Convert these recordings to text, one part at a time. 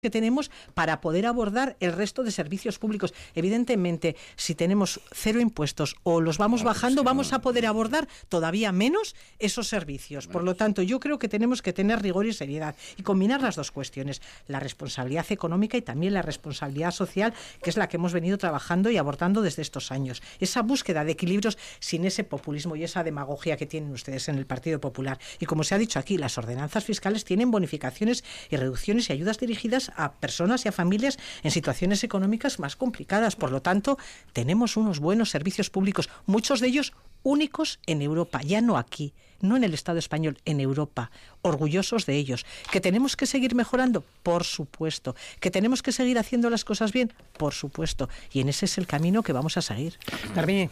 que tenemos para poder abordar el resto de servicios públicos. Evidentemente, si tenemos cero impuestos o los vamos bajando, vamos a poder abordar todavía menos esos servicios. Por lo tanto, yo creo que tenemos que tener rigor y seriedad y combinar las dos cuestiones, la responsabilidad económica y también la responsabilidad social, que es la que hemos venido trabajando y abordando desde estos años. Esa búsqueda de equilibrios sin ese populismo y esa demagogia que tienen ustedes en el Partido Popular. Y como se ha dicho aquí, las ordenanzas fiscales tienen bonificaciones y reducciones y ayudas dirigidas a personas y a familias en situaciones económicas más complicadas. Por lo tanto, tenemos unos buenos servicios públicos, muchos de ellos únicos en Europa, ya no aquí, no en el Estado español, en Europa, orgullosos de ellos. ¿Que tenemos que seguir mejorando? Por supuesto. ¿Que tenemos que seguir haciendo las cosas bien? Por supuesto. Y en ese es el camino que vamos a seguir. Carmen.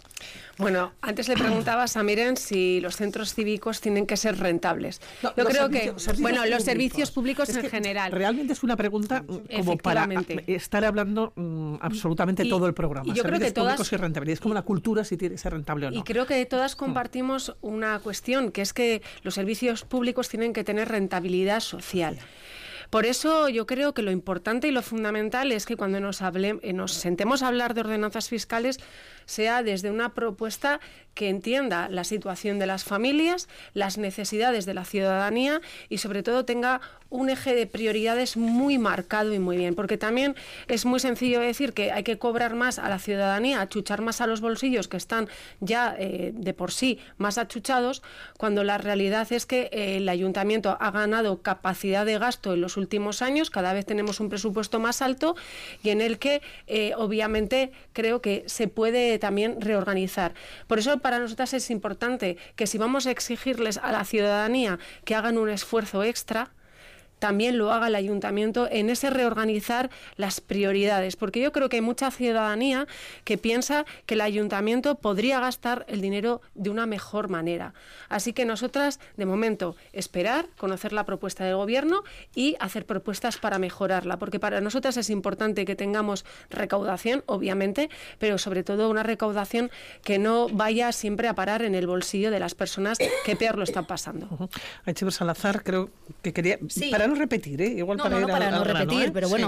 Bueno, antes le preguntabas a Miren si los centros cívicos tienen que ser rentables. Yo creo que, bueno, los servicios públicos en general. Realmente es una pregunta como para estar hablando absolutamente todo el programa. Y yo creo que públicos y rentabilidad. Es como la cultura, si tiene que ser rentable o no. Y creo que todas compartimos una cuestión, que es que los servicios públicos tienen que tener rentabilidad social. Por eso yo creo que lo importante y lo fundamental es que cuando nos sentemos a hablar de ordenanzas fiscales sea desde una propuesta que entienda la situación de las familias, las necesidades de la ciudadanía y sobre todo tenga un eje de prioridades muy marcado y muy bien, porque también es muy sencillo decir que hay que cobrar más a la ciudadanía, achuchar más a los bolsillos que están ya de por sí más achuchados, cuando la realidad es que el ayuntamiento ha ganado capacidad de gasto en los últimos años, cada vez tenemos un presupuesto más alto y en el que obviamente creo que se puede también reorganizar. Por eso para nosotras es importante que si vamos a exigirles a la ciudadanía que hagan un esfuerzo extra, también lo haga el ayuntamiento en ese reorganizar las prioridades, porque yo creo que hay mucha ciudadanía que piensa que el ayuntamiento podría gastar el dinero de una mejor manera. Así que nosotras, de momento, esperar, conocer la propuesta del gobierno y hacer propuestas para mejorarla, porque para nosotras es importante que tengamos recaudación, obviamente, pero sobre todo una recaudación que no vaya siempre a parar en el bolsillo de las personas que peor lo están pasando. Archivo Salazar, creo que quería... Sí. Para no repetir, igual para no repetir, pero bueno,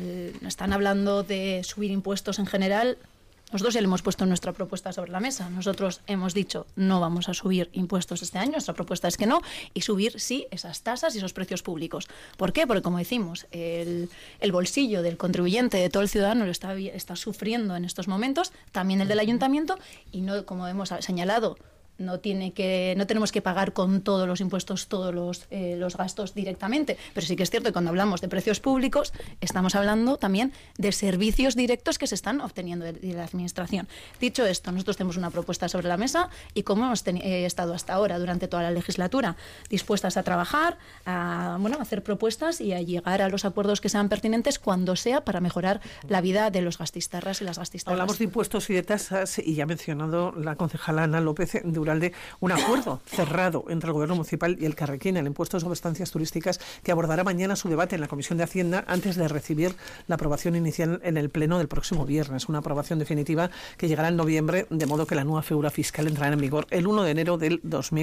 están hablando de subir impuestos en general. Nosotros ya le hemos puesto nuestra propuesta sobre la mesa. Nosotros hemos dicho no vamos a subir impuestos este año, nuestra propuesta es que no, y subir sí esas tasas y esos precios públicos. ¿Por qué? Porque como decimos, el bolsillo del contribuyente, de todo el ciudadano lo está sufriendo en estos momentos, también el del ayuntamiento, y no, como hemos señalado, no tenemos que pagar con todos los impuestos todos los gastos directamente, pero sí que es cierto que cuando hablamos de precios públicos estamos hablando también de servicios directos que se están obteniendo de la administración. Dicho esto, nosotros tenemos una propuesta sobre la mesa y como hemos estado hasta ahora durante toda la legislatura dispuestas a trabajar, a hacer propuestas y a llegar a los acuerdos que sean pertinentes cuando sea para mejorar la vida de los gastistarras y las gastistarras. Hablamos de impuestos y de tasas y ya ha mencionado la concejala Ana López de un acuerdo cerrado entre el Gobierno Municipal y el Carrequín, el impuesto sobre estancias turísticas, que abordará mañana su debate en la Comisión de Hacienda antes de recibir la aprobación inicial en el Pleno del próximo viernes. Una aprobación definitiva que llegará en noviembre, de modo que la nueva figura fiscal entrará en vigor el 1 de enero del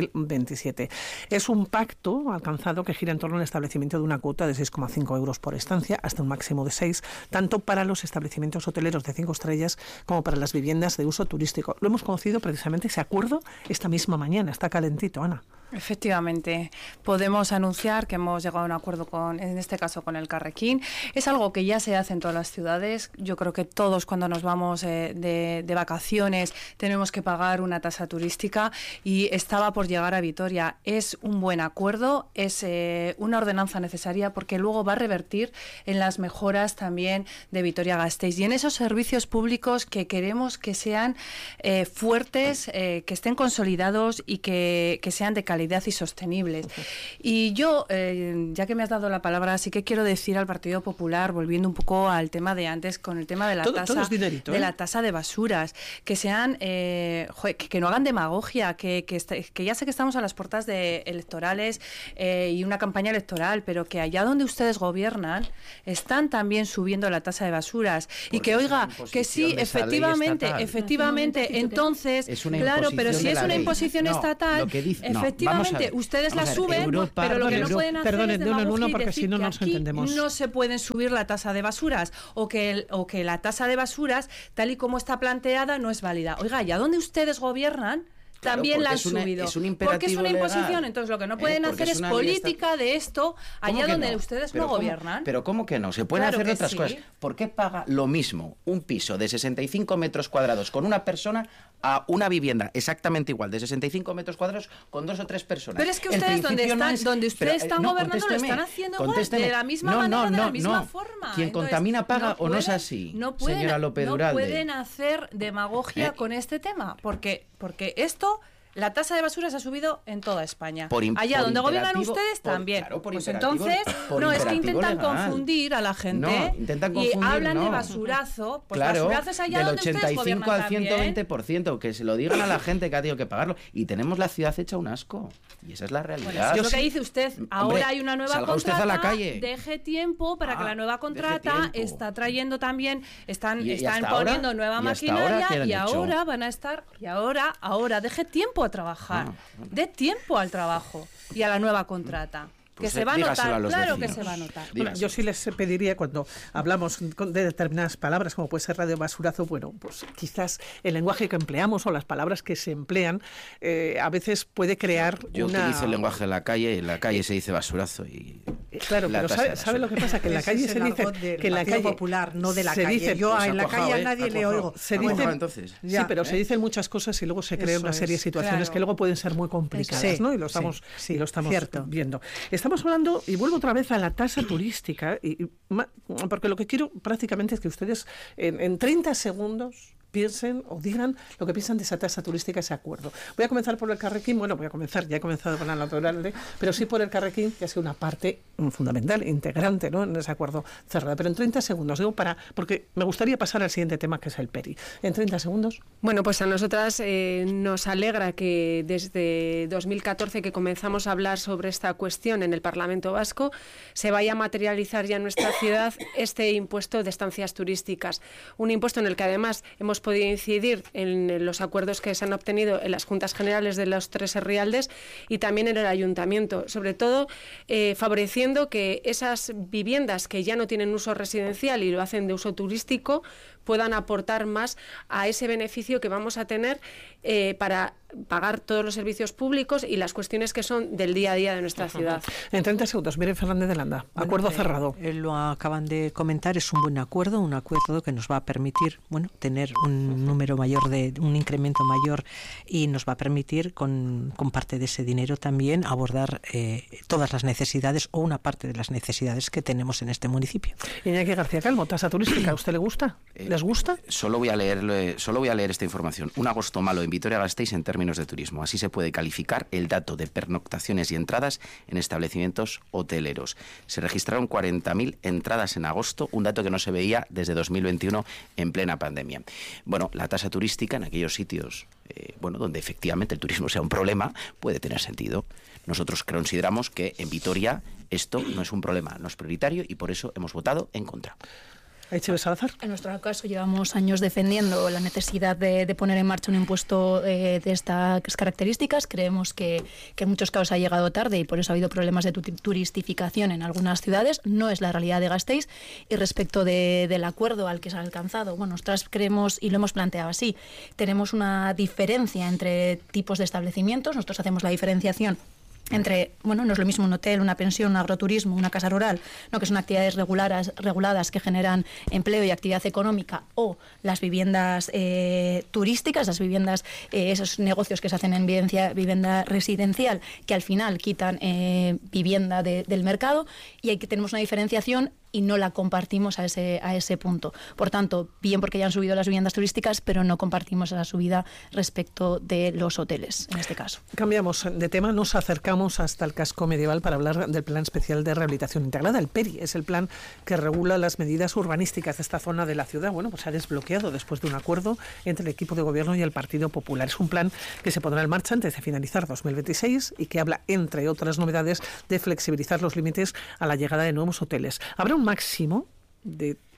2027. Es un pacto alcanzado que gira en torno al establecimiento de una cuota de 6,5 euros por estancia, hasta un máximo de 6, tanto para los establecimientos hoteleros de 5 estrellas como para las viviendas de uso turístico. Lo hemos conocido precisamente ese acuerdo esta misma mañana. Está calentito, Ana. Efectivamente, podemos anunciar que hemos llegado a un acuerdo en este caso con el Carrequín. Es algo que ya se hace en todas las ciudades. Yo creo que todos cuando nos vamos de vacaciones tenemos que pagar una tasa turística y estaba por llegar a Vitoria. Es un buen acuerdo, es una ordenanza necesaria porque luego va a revertir en las mejoras también de Vitoria-Gasteiz y en esos servicios públicos que queremos que sean fuertes, que estén consolidados y que sean de calidad y sostenibles. Y yo, ya que me has dado la palabra, sí que quiero decir al Partido Popular, volviendo un poco al tema de antes, con el tema de la tasa de basuras, que sean, que no hagan demagogia, que ya sé que estamos a las puertas de electorales y una campaña electoral, pero que allá donde ustedes gobiernan están también subiendo la tasa de basuras y que oiga, que sí, efectivamente, entonces, claro, pero si es una una imposición estatal, efectivamente, ustedes la suben, pero lo que no pueden hacer es demagogia y decir que aquí no se pueden subir la tasa de basuras o que la tasa de basuras, tal y como está planteada, no es válida. Oiga, ¿y a dónde ustedes gobiernan? También la han subido. Porque es una imposición. Legal. Entonces lo que no pueden hacer es política de esto allá donde ustedes no gobiernan. Pero ¿cómo que no? Se pueden hacer otras cosas. ¿Por qué paga lo mismo un piso de 65 metros cuadrados con una persona a una vivienda exactamente igual de 65 metros cuadrados con 2 o 3 personas? Pero es que ustedes donde ustedes están gobernando lo están haciendo igual, de la misma manera, de la misma forma. Quien contamina paga o no es así, señora López Duralde. No pueden hacer demagogia con este tema, porque esto, la tasa de basuras ha subido en toda España. Allá donde gobiernan ustedes también. Pues entonces, no, es que intentan confundir a la gente y hablan de basurazo. Pues basurazo es allá donde ustedes gobiernan también. Del 85 al 120%, que se lo digan a la gente que ha tenido que pagarlo. Y tenemos la ciudad hecha un asco. Y esa es la realidad. Bueno, es lo que dice usted. Ahora hay una nueva contrata. Usted a la calle. Deje tiempo para que la nueva contrata está trayendo también, están poniendo nueva maquinaria y ahora van a estar, y ahora deje tiempo a trabajar, dé tiempo al trabajo y a la nueva contrata. Que se va a notar, claro que se va a notar. Bueno, yo sí les pediría, cuando hablamos de determinadas palabras, como puede ser radio basurazo, bueno, pues quizás el lenguaje que empleamos o las palabras que se emplean a veces puede crear Yo utilizo el lenguaje de la calle, en la calle se dice basurazo y... Claro, pero ¿sabe lo que pasa? Que en la calle se dice que en la calle popular, no de la calle. Dice, yo en la calle a nadie le oigo. Se dice, entonces. Sí, pero se dicen muchas cosas y luego se crean una serie de situaciones que luego pueden ser muy complicadas, ¿no? Y lo estamos viendo. Estamos hablando, y vuelvo otra vez a la tasa turística, porque lo que quiero prácticamente es que ustedes en 30 segundos piensen o digan lo que piensan de esa tasa turística, ese acuerdo. Voy a comenzar por el Carrequín, ya he comenzado con la Naturalde, pero sí por el Carrequín, que ha sido una parte fundamental, integrante, ¿no?, en ese acuerdo cerrado. Pero en 30 segundos, porque me gustaría pasar al siguiente tema, que es el PERI. En 30 segundos. Bueno, pues a nosotras nos alegra que desde 2014 que comenzamos a hablar sobre esta cuestión en el Parlamento Vasco, se vaya a materializar ya en nuestra ciudad este impuesto de estancias turísticas. Un impuesto en el que además hemos podido incidir en los acuerdos que se han obtenido en las Juntas Generales de los 3 herrialdes y también en el Ayuntamiento, sobre todo favoreciendo que esas viviendas que ya no tienen uso residencial y lo hacen de uso turístico puedan aportar más a ese beneficio que vamos a tener para pagar todos los servicios públicos y las cuestiones que son del día a día de nuestra ciudad. En 30 segundos, Miren Fernández de Landa, acuerdo cerrado. Lo acaban de comentar, es un buen acuerdo, que nos va a permitir, tener un número mayor, un incremento mayor, y nos va a permitir con parte de ese dinero también abordar todas las necesidades o una parte de las necesidades que tenemos en este municipio. Iñaki García Calmo, tasa turística, ¿a usted le gusta? ¿Les gusta? Solo voy a leer esta información. Un agosto malo en Vitoria-Gasteiz en términos de turismo. Así se puede calificar el dato de pernoctaciones y entradas en establecimientos hoteleros. Se registraron 40.000 entradas en agosto, un dato que no se veía desde 2021 en plena pandemia. Bueno, la tasa turística en aquellos sitios donde efectivamente el turismo sea un problema puede tener sentido. Nosotros consideramos que en Vitoria esto no es un problema, no es prioritario y por eso hemos votado en contra. Salazar. En nuestro caso llevamos años defendiendo la necesidad de poner en marcha un impuesto de estas características. Creemos que en muchos casos ha llegado tarde y por eso ha habido problemas de turistificación en algunas ciudades. No es la realidad de Gasteiz. Y respecto del acuerdo al que se ha alcanzado, nosotras creemos, y lo hemos planteado así, tenemos una diferencia entre tipos de establecimientos. Nosotros hacemos la diferenciación entre, no es lo mismo un hotel, una pensión, un agroturismo, una casa rural, que son actividades reguladas que generan empleo y actividad económica, o las viviendas turísticas, las viviendas, esos negocios que se hacen en vivienda residencial, que al final quitan vivienda del mercado, y ahí que tenemos una diferenciación y no la compartimos a ese punto. Por tanto, bien porque ya han subido las viviendas turísticas, pero no compartimos la subida respecto de los hoteles, en este caso. Cambiamos de tema, nos acercamos hasta el casco medieval para hablar del Plan Especial de Rehabilitación Integrada. El PERI es el plan que regula las medidas urbanísticas de esta zona de la ciudad. Se ha desbloqueado después de un acuerdo entre el equipo de gobierno y el Partido Popular. Es un plan que se pondrá en marcha antes de finalizar 2026 y que habla, entre otras novedades, de flexibilizar los límites a la llegada de nuevos hoteles. Habrá un máximo de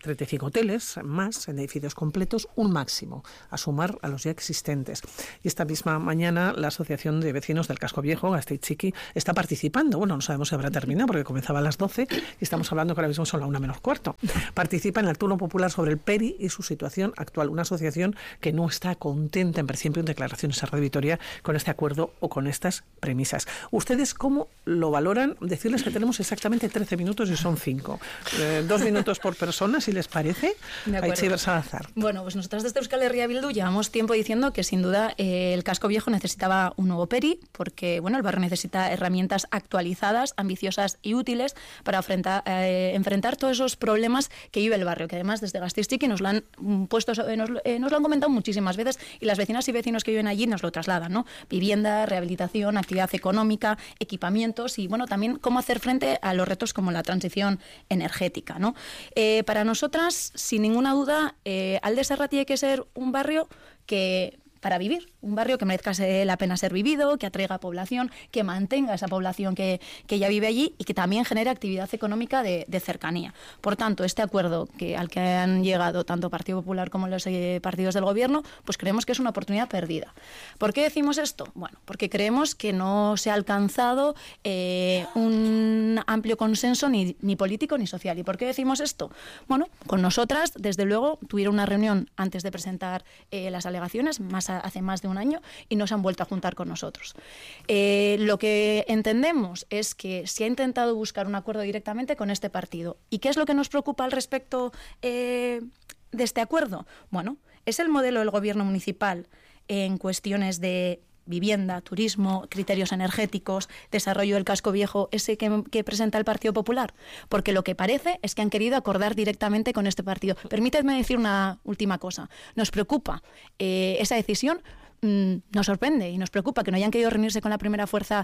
35 hoteles más en edificios completos, un máximo, a sumar a los ya existentes. Y esta misma mañana la Asociación de Vecinos del Casco Viejo, Gasteiz-Txiki, está participando. Bueno, no sabemos si habrá terminado porque comenzaba a las 12 y estamos hablando que ahora mismo son la 1:15. Participa en el turno popular sobre el PERI y su situación actual. Una asociación que no está contenta, en principio, en declaraciones a Radio Vitoria, con este acuerdo o con estas premisas. ¿Ustedes cómo lo valoran? Decirles que tenemos exactamente 13 minutos y son 5. 2 minutos por persona, si les parece. Aitziber Salazar. Bueno, pues nosotros desde Euskal Herria Bildu llevamos tiempo diciendo que sin duda el Casco Viejo necesitaba un nuevo PERI, porque bueno, el barrio necesita herramientas actualizadas, ambiciosas y útiles para enfrentar todos esos problemas que vive el barrio, que además desde Gasteiz-Txiki nos lo han comentado muchísimas veces, y las vecinas y vecinos que viven allí nos lo trasladan, ¿no? Vivienda, rehabilitación, actividad económica, equipamientos y bueno, también cómo hacer frente a los retos como la transición energética, ¿no? Para nosotras, sin ninguna duda, Alde Serra tiene que ser un barrio que para vivir, un barrio que merezca la pena ser vivido, que atraiga población, que mantenga esa población que ya vive allí y que también genere actividad económica de cercanía. Por tanto, este acuerdo al que han llegado tanto Partido Popular como los partidos del Gobierno, pues creemos que es una oportunidad perdida. ¿Por qué decimos esto? Bueno, porque creemos que no se ha alcanzado un amplio consenso ni político ni social. ¿Y por qué decimos esto? Bueno, con nosotras, desde luego, tuvieron una reunión antes de presentar las alegaciones, hace más de un año, y no se han vuelto a juntar con nosotros. Lo que entendemos es que se ha intentado buscar un acuerdo directamente con este partido. ¿Y qué es lo que nos preocupa al respecto de este acuerdo? Bueno, es el modelo del gobierno municipal en cuestiones de vivienda, turismo, criterios energéticos, desarrollo del casco viejo, ese que presenta el Partido Popular. Porque lo que parece es que han querido acordar directamente con este partido. Permíteme decir una última cosa. Nos preocupa esa decisión. Nos sorprende y nos preocupa que no hayan querido reunirse con la primera fuerza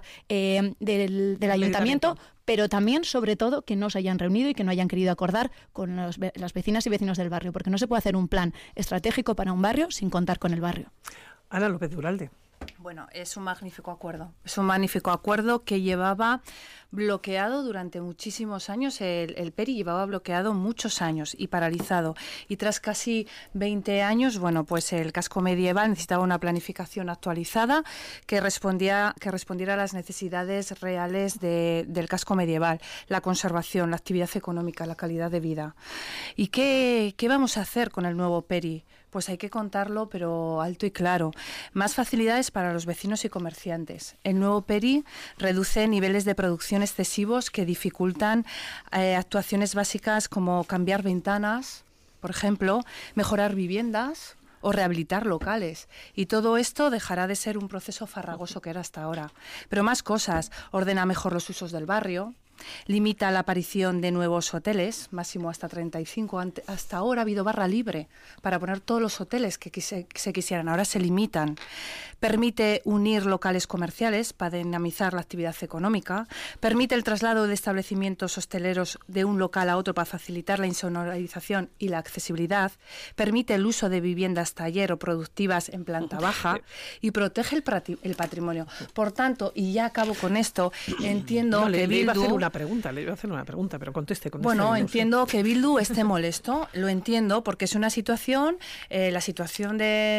del ayuntamiento, pero también, sobre todo, que no se hayan reunido y que no hayan querido acordar con las vecinas y vecinos del barrio, porque no se puede hacer un plan estratégico para un barrio sin contar con el barrio. Ana López de Uralde. Bueno, es un magnífico acuerdo. Es un magnífico acuerdo que llevaba bloqueado durante muchísimos años. El PERI llevaba bloqueado muchos años y paralizado. Y tras casi 20 años, bueno, pues el casco medieval necesitaba una planificación actualizada que respondiera a las necesidades reales del casco medieval, la conservación, la actividad económica, la calidad de vida. ¿Y qué vamos a hacer con el nuevo PERI? Pues hay que contarlo, pero alto y claro. Más facilidades para los vecinos y comerciantes. El nuevo PERI reduce niveles de producción excesivos que dificultan actuaciones básicas como cambiar ventanas, por ejemplo, mejorar viviendas o rehabilitar locales. Y todo esto dejará de ser un proceso farragoso que era hasta ahora. Pero más cosas. Ordena mejor los usos del barrio. Limita la aparición de nuevos hoteles, máximo hasta 35. Hasta ahora ha habido barra libre para poner todos los hoteles que se quisieran. Ahora se limitan. Permite unir locales comerciales para dinamizar la actividad económica. Permite el traslado de establecimientos hosteleros de un local a otro para facilitar la insonorización y la accesibilidad. Permite el uso de viviendas taller o productivas en planta baja y protege el patrimonio. Por tanto, y ya acabo con esto, entiendo que le iba a Bildu... hacer una pregunta, pero conteste con Bueno, entiendo que Bildu esté molesto, lo entiendo, porque es una situación, la situación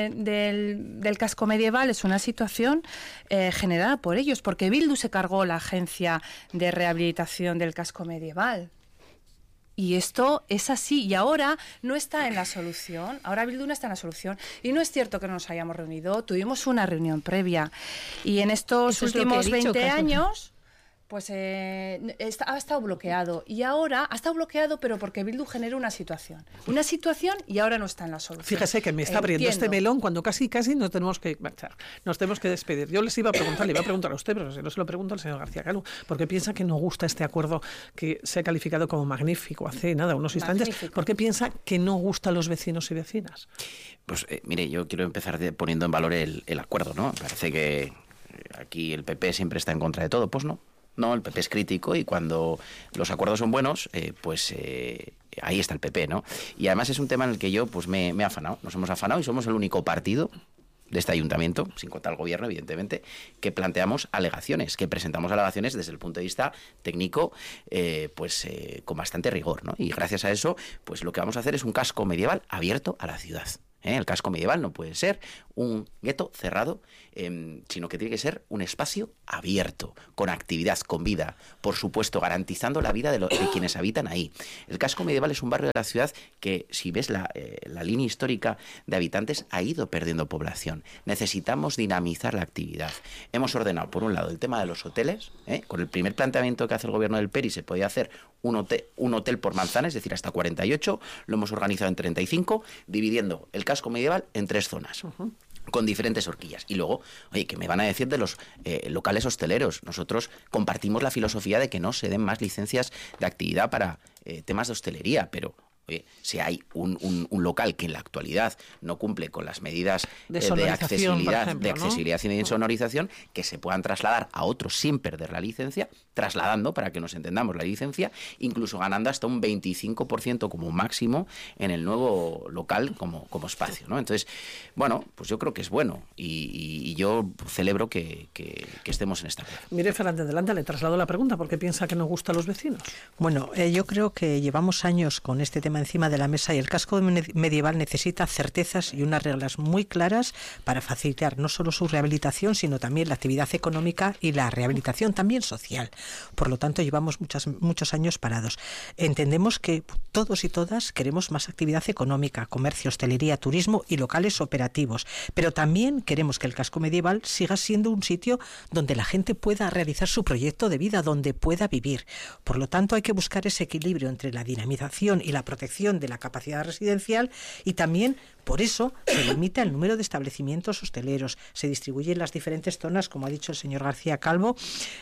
del casco medieval es una situación generada por ellos, porque Bildu se cargó la agencia de rehabilitación del casco medieval. Y esto es así, y ahora no está en la solución, ahora Bildu no está en la solución. Y no es cierto que no nos hayamos reunido, tuvimos una reunión previa. Y en estos últimos 20 años... pues ha estado bloqueado. Y ahora ha estado bloqueado, pero porque Bildu genera una situación y ahora no está en la solución. Fíjese que me está abriendo este melón cuando casi nos tenemos que marchar. Nos tenemos que despedir. Yo le iba a preguntar a usted, pero no se lo pregunto al señor García Calvo, porque piensa que no gusta este acuerdo que se ha calificado como magnífico hace unos instantes. Magnífico. ¿Por qué piensa que no gusta a los vecinos y vecinas? Pues mire, yo quiero empezar poniendo en valor el acuerdo, ¿no? Parece que aquí el PP siempre está en contra de todo. Pues no. No, el PP es crítico y cuando los acuerdos son buenos, ahí está el PP, ¿no? Y además es un tema en el que yo pues me he afanado. Nos hemos afanado y somos el único partido de este ayuntamiento, sin contar el gobierno, evidentemente, que planteamos alegaciones, que presentamos alegaciones desde el punto de vista técnico, con bastante rigor, ¿no? Y gracias a eso, pues lo que vamos a hacer es un casco medieval abierto a la ciudad. El casco medieval no puede ser un gueto cerrado, sino que tiene que ser un espacio abierto, con actividad, con vida, por supuesto, garantizando la vida de quienes habitan ahí. El casco medieval es un barrio de la ciudad que, si ves la línea histórica de habitantes, ha ido perdiendo población. Necesitamos dinamizar la actividad. Hemos ordenado, por un lado, el tema de los hoteles. Con el primer planteamiento que hace el gobierno del Peri se podía hacer un hotel por manzana, es decir, hasta 48, lo hemos organizado en 35, dividiendo el casco medieval en 3 zonas. Con diferentes horquillas. Y luego, oye, ¿qué me van a decir de los locales hosteleros? Nosotros compartimos la filosofía de que no se den más licencias de actividad para temas de hostelería, pero oye, si hay un local que en la actualidad no cumple con las medidas de accesibilidad, ejemplo, accesibilidad y de insonorización, que se puedan trasladar a otros sin perder la licencia, trasladando, para que nos entendamos, la licencia, incluso ganando hasta un 25% como máximo en el nuevo local como espacio, ¿no? Entonces, bueno, pues yo creo que es bueno y yo celebro que estemos en esta acuerdo. Mire, Fernández Delanda, le traslado la pregunta, ¿por qué piensa que no gusta a los vecinos? Bueno, yo creo que llevamos años con este tema encima de la mesa y el casco medieval necesita certezas y unas reglas muy claras para facilitar no solo su rehabilitación, sino también la actividad económica y la rehabilitación también social. Por lo tanto, llevamos muchos años parados. Entendemos que todos y todas queremos más actividad económica, comercio, hostelería, turismo y locales operativos, pero también queremos que el casco medieval siga siendo un sitio donde la gente pueda realizar su proyecto de vida, donde pueda vivir. Por lo tanto, hay que buscar ese equilibrio entre la dinamización y la protección de la capacidad residencial y también por eso se limita el número de establecimientos hosteleros, se distribuye en las diferentes zonas, como ha dicho el señor García Calvo,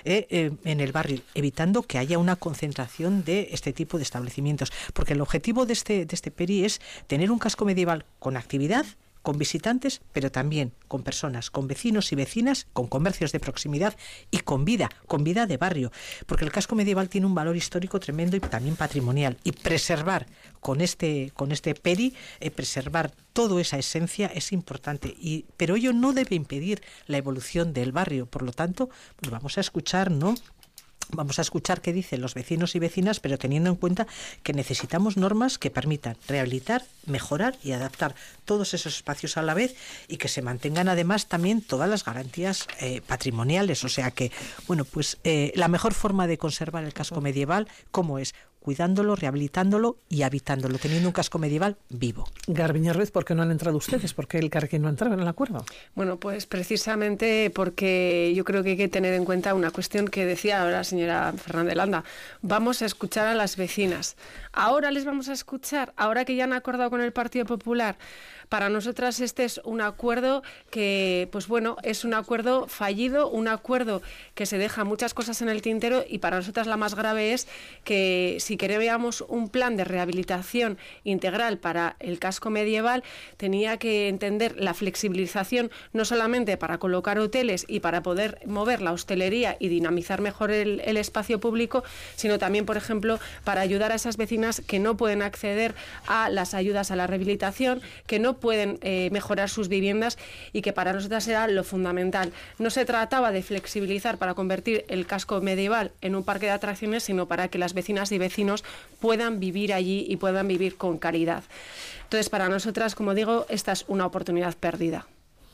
en el barrio, evitando que haya una concentración de este tipo de establecimientos, porque el objetivo de este PERI es tener un casco medieval con actividad, con visitantes, pero también con personas, con vecinos y vecinas, con comercios de proximidad y con vida de barrio, porque el casco medieval tiene un valor histórico tremendo y también patrimonial, y preservar con este PERI, preservar toda esa esencia es importante, pero ello no debe impedir la evolución del barrio. Por lo tanto, pues vamos a escuchar, ¿no? Vamos a escuchar qué dicen los vecinos y vecinas, pero teniendo en cuenta que necesitamos normas que permitan rehabilitar, mejorar y adaptar todos esos espacios a la vez y que se mantengan además también todas las garantías patrimoniales. O sea que, bueno, pues la mejor forma de conservar el casco medieval, ¿cómo es? Cuidándolo, rehabilitándolo y habitándolo, teniendo un casco medieval vivo. Garbiñe Ruiz, ¿por qué no han entrado ustedes? ¿Por qué el Carrequín no ha entrado en el acuerdo? Bueno, pues precisamente porque yo creo que hay que tener en cuenta una cuestión que decía ahora la señora Fernández Landa. Vamos a escuchar a las vecinas. Ahora les vamos a escuchar, ahora que ya han acordado con el Partido Popular. Para nosotras este es un acuerdo que, pues bueno, es un acuerdo fallido, un acuerdo que se deja muchas cosas en el tintero y para nosotras la más grave es que si queríamos un plan de rehabilitación integral para el casco medieval, tenía que entender la flexibilización no solamente para colocar hoteles y para poder mover la hostelería y dinamizar mejor el espacio público, sino también, por ejemplo, para ayudar a esas vecinas que no pueden acceder a las ayudas a la rehabilitación, que no pueden mejorar sus viviendas y que para nosotras era lo fundamental. No se trataba de flexibilizar para convertir el casco medieval en un parque de atracciones, sino para que las vecinas y vecinos puedan vivir allí y puedan vivir con calidad. Entonces, para nosotras, como digo, esta es una oportunidad perdida.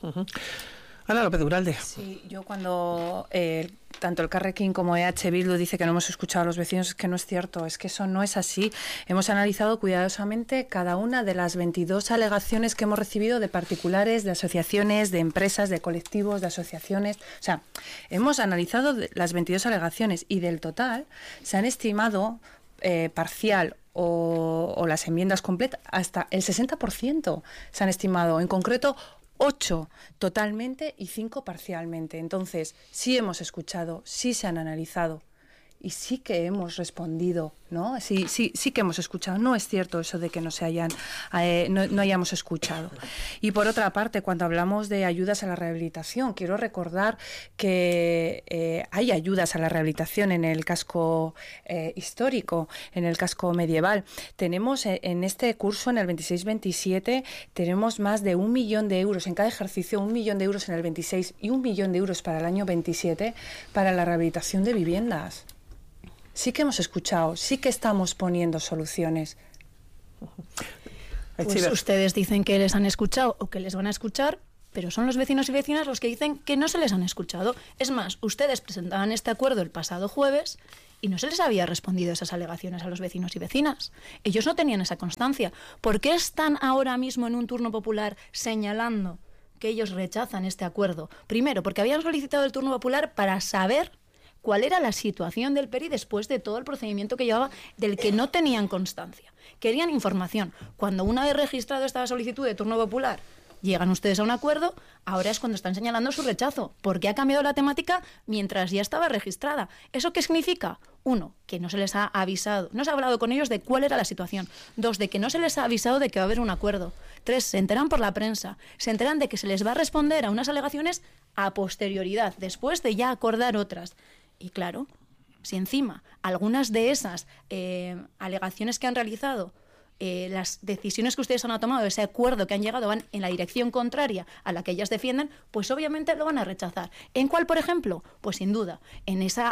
Ana López Uralde. Sí, yo cuando tanto el Carrequín como EH Bildu dice que no hemos escuchado a los vecinos, es que no es cierto, es que eso no es así. Hemos analizado cuidadosamente cada una de las 22 alegaciones que hemos recibido de particulares, de asociaciones, de empresas, de colectivos, de asociaciones. O sea, hemos analizado las 22 alegaciones y del total se han estimado parcial o las enmiendas completas hasta el 60% se han estimado. En concreto, 8 totalmente y 5 parcialmente. Entonces, sí hemos escuchado, sí se han analizado y sí que hemos respondido, ¿no? Sí que hemos escuchado. No es cierto eso de que no hayamos escuchado. Y por otra parte, cuando hablamos de ayudas a la rehabilitación, quiero recordar que hay ayudas a la rehabilitación en el casco histórico, en el casco medieval. Tenemos en este curso, en el 26-27, tenemos más de 1 millón de euros en cada ejercicio, 1 millón de euros en el 26 y 1 millón de euros para el año 27 para la rehabilitación de viviendas. Sí que hemos escuchado, sí que estamos poniendo soluciones. Pues ustedes dicen que les han escuchado o que les van a escuchar, pero son los vecinos y vecinas los que dicen que no se les han escuchado. Es más, ustedes presentaban este acuerdo el pasado jueves y no se les había respondido esas alegaciones a los vecinos y vecinas. Ellos no tenían esa constancia. ¿Por qué están ahora mismo en un turno popular señalando que ellos rechazan este acuerdo? Primero, porque habían solicitado el turno popular para saber cuál era la situación del PERI después de todo el procedimiento que llevaba, del que no tenían constancia. Querían información. Cuando una vez registrado esta solicitud de turno popular, llegan ustedes a un acuerdo, ahora es cuando están señalando su rechazo, porque ha cambiado la temática mientras ya estaba registrada. ¿Eso qué significa? 1, que no se les ha avisado, no se ha hablado con ellos de cuál era la situación. 2, de que no se les ha avisado de que va a haber un acuerdo. 3, se enteran por la prensa, se enteran de que se les va a responder a unas alegaciones a posterioridad, después de ya acordar otras. Y claro, si encima algunas de esas alegaciones que han realizado, las decisiones que ustedes han tomado, ese acuerdo que han llegado, van en la dirección contraria a la que ellas defienden, pues obviamente lo van a rechazar. ¿En cuál, por ejemplo? Pues sin duda, en esa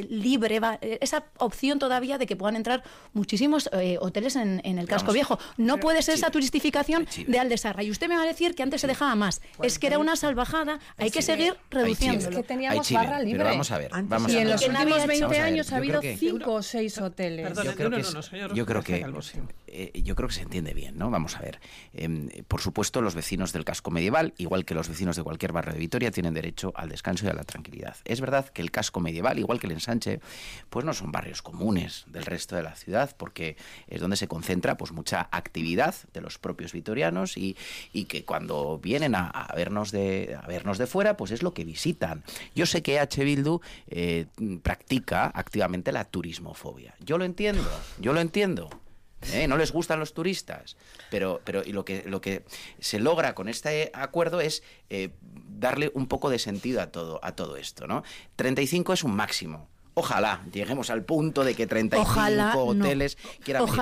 esa opción todavía de que puedan entrar muchísimos hoteles en el casco viejo. No puede ser esa turistificación de Aldesarra. Y usted me va a decir que antes se dejaba más. Es que era una salvajada, hay que seguir reduciéndolo. Es que teníamos barra libre. Pero vamos a ver. Y en los últimos 20 años ha habido 5 o 6 hoteles. Yo creo que se entiende bien, ¿no? Vamos a ver. Por supuesto, los vecinos del casco medieval, igual que los vecinos de cualquier barrio de Vitoria, tienen derecho al descanso y a la tranquilidad. Es verdad que el casco medieval, igual que el ensanche, pues no son barrios comunes del resto de la ciudad, porque es donde se concentra pues mucha actividad de los propios vitorianos y que cuando vienen a vernos de fuera, pues es lo que visitan. Yo sé que H. Bildu practica activamente la turismofobia. Yo lo entiendo. No les gustan los turistas, pero y lo que se logra con este acuerdo es darle un poco de sentido a todo esto, ¿no? 35 es un máximo. Ojalá lleguemos al punto de que 35 hoteles quieran venir.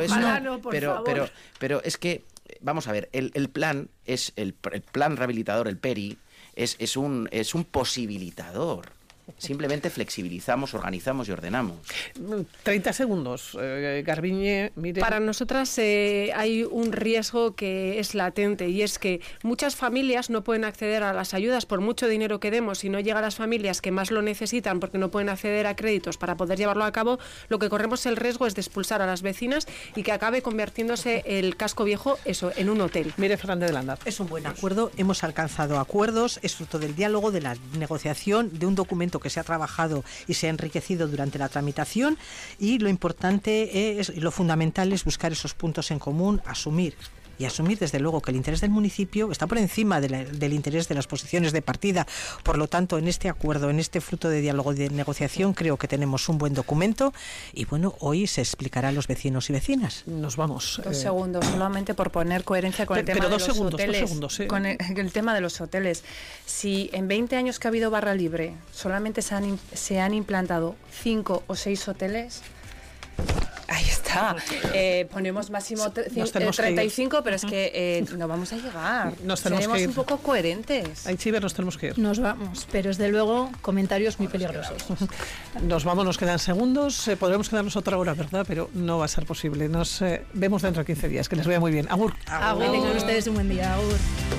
Pero es que vamos a ver, el plan es el plan rehabilitador, el PERI es un posibilitador. Simplemente flexibilizamos, organizamos y ordenamos. 30 segundos. Garbiñe, mire. Para nosotras hay un riesgo que es latente y es que muchas familias no pueden acceder a las ayudas por mucho dinero que demos. Si no llega a las familias que más lo necesitan porque no pueden acceder a créditos para poder llevarlo a cabo, lo que corremos el riesgo es de expulsar a las vecinas y que acabe convirtiéndose el casco viejo en un hotel. Mire, Fernández de Landa. Es un buen acuerdo. Hemos alcanzado acuerdos. Es fruto del diálogo, de la negociación, de un documento que se ha trabajado y se ha enriquecido durante la tramitación, y lo importante y lo fundamental es buscar esos puntos en común, asumir desde luego que el interés del municipio está por encima del interés de las posiciones de partida. Por lo tanto, en este acuerdo, en este fruto de diálogo y de negociación, creo que tenemos un buen documento y bueno, hoy se explicará a los vecinos y vecinas. Nos vamos. 2 segundos, solamente por poner coherencia con el tema de los hoteles. 2 segundos, ¿eh? Con el tema de los hoteles. Si en 20 años que ha habido barra libre solamente se han implantado 5 o 6 hoteles, ahí está. Ponemos máximo 35, pero es que no vamos a llegar. Seremos un poco coherentes. Chiver, nos tenemos que ir. Nos vamos, pero desde luego comentarios muy peligrosos. Nos vamos, nos quedan segundos. Podremos quedarnos otra hora, ¿verdad? Pero no va a ser posible. Nos vemos dentro de 15 días. Que les vaya muy bien. Agur. Que tengan ustedes un buen día. Agur.